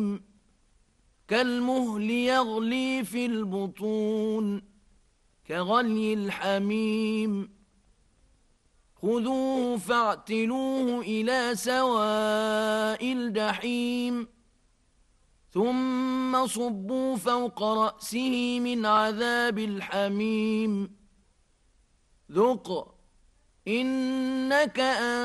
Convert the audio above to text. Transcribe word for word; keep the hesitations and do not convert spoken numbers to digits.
كالمهل يغلي في البطون كغلي الحميم خذوه فاعتلوه إلى سواء الجحيم ثم صبوا فوق رأسه من عذاب الحميم ذق إنك أنت